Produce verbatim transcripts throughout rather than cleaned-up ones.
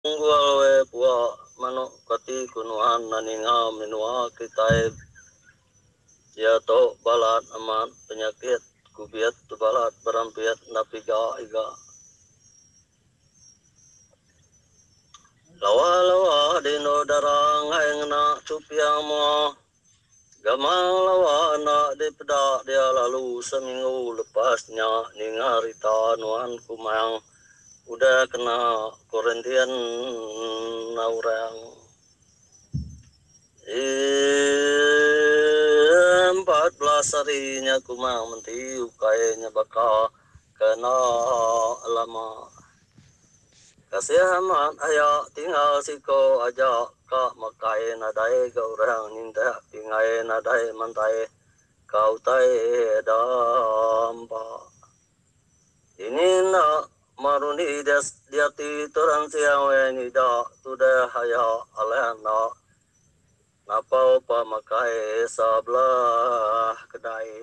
Ngwawe pua manok kati kunuan naninga minua kitai ya to balat amat penyakit kubiat tu balat berampiat napiga iga lawa lawa dino darang hengna cupiang mo gamal lawa na di peda dia lalu seminggu lepasnya ningarita nuan kumang udah kena korentian naurang empat belas harinya kumang mentiu kayaknya bakal kena lama kasih amat ayo tinggal siko aja kak makai nadai ke orang ninda pingai nadai mantai kau tai dampa ini nak maruni des diati turang siang weni da tuda haya alena napau pamakai sebelah kedai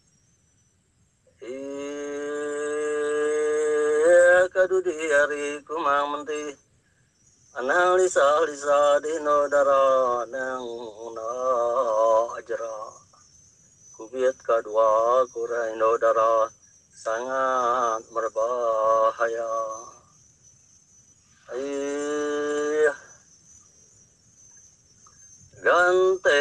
iya kadudi hari kumang menti analisa lisa dino dara nang na ajra kubiat kedua kurai no dara sangat berbahaya iya gante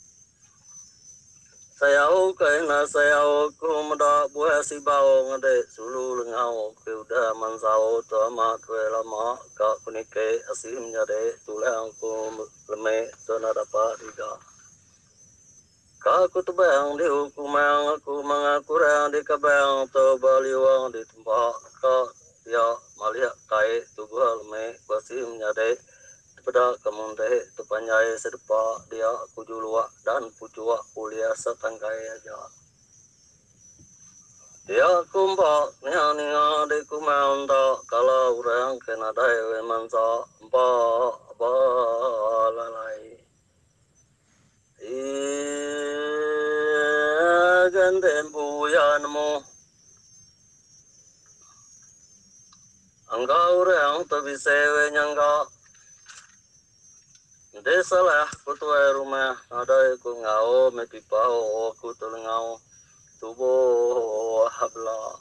sayau kaina sayau kumda buah si bau ngade sulu lengau kuda mansau to ma lama ka kunike asim nyade tulang ku leme to nadapa diga ka kutubang di hukumang aku mangakurang di kabang to baliwang di tempat ka ya malia kai tubuh leme basim nyade pada kemunde tepanyai sedepa dia kujulua dan pucua kuliah setangkai aja dia kumpa nia nia de kumanda kalau orang kena dai mansa ba ba lalai i gandem buyanmu angga orang tebisewe nyangga desa lah kutuai rumah ada ku ngau me pipau ku tulengau tubuh habla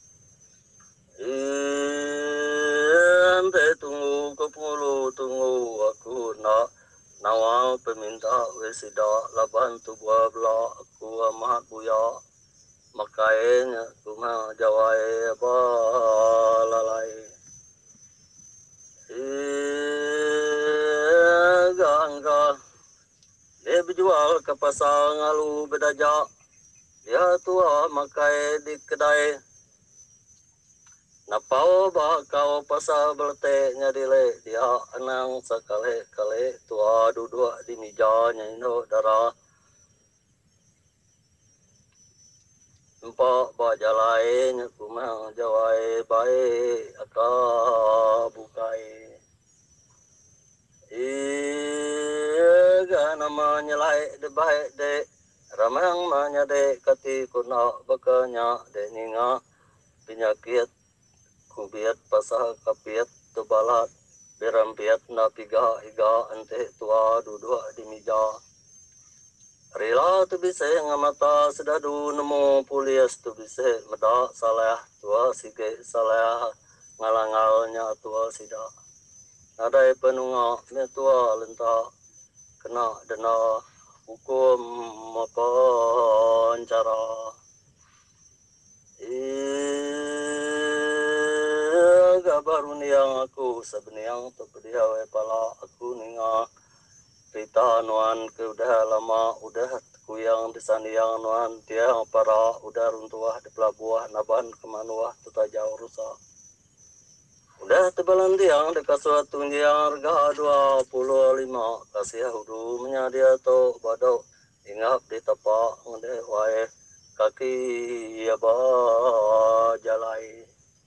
ente tunggu kepulu tunggu aku nak nawal peminta wesida laban tubuh habla aku amat buya makanya ku mau jawai apa lalai gangga dia berjual ke pasar ngalu bedajak dia tua makai di kedai napau bakau pasar beleteknya dile dia anang sekali kali tua duduk di mejanya ino darah empat baja lain kumang jawai baik akak bukai iya namanya laik de baik de ramang manya de kati kuna bakanya de ninga penyakit kubiat pasal kapiat tebalat berampiat na piga iga ante tua duduk di meja rela tu bisa ngamata sedadu nemu pulias tu bisa medak salah tua sige salah ngalangalnya tua sida ada penunga me tua lenta kena dena hukum apa cara iya baru ni yang aku sebenarnya tu dia pala aku ninga cerita nuan ke udah lama udah ku yang di sana yang nuan dia para udah runtuh di pelabuhan naban kemanuah tu tajau rusak udah tebalan tiang dekat suatu yang harga dua puluh lima kasih hudu menyadia to badau ingat di tapak ngade wae kaki ya ba jalai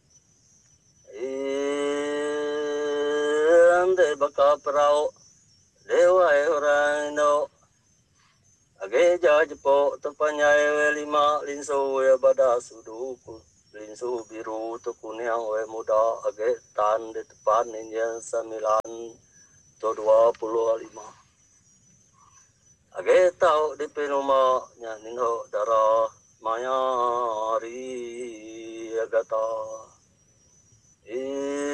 ande baka perau dewa orang no age jaj po tepanyai lima linso ya bada suduku linsu biru tu kuning we muda age tan di depan ninja sembilan tu dua puluh lima age tau di penuma nyaninho darah maya ri agata i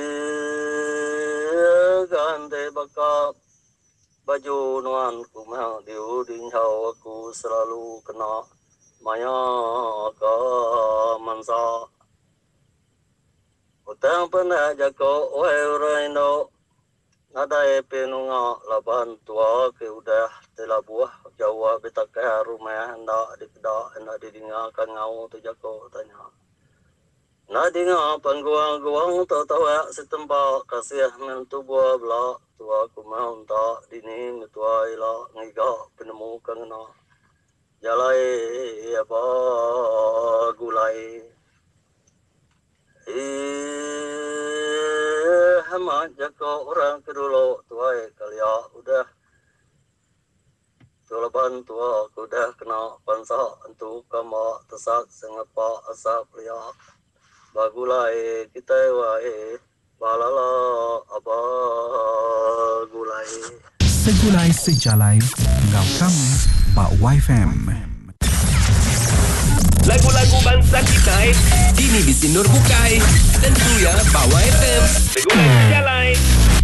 gande baka baju nuan kumang diu dinhau aku selalu kena maya ka mansa utang pernah jako oe reino nada e penunga laban tua ke udah telah buah jawa betaka rumah anda di peda anda di dinga kan ngau tu jako tanya na dinga pangguang guang tu tawa setempat kasih mentu buah bela tua kumau ta dini tua ila ngiga penemu kangna jalai apa gulai eh hama jako orang kedulu tuai kalia udah tulaban tua udah kena pansa untuk kama tesat sengapa asap lia bagulai kita wae balala apa gulai segulai sejalai ngau kami Pak Y F M. Lagu-lagu bangsa kita kini di Sinur Bukai. Tentu ya Pak Y F M. Segulai sejalai.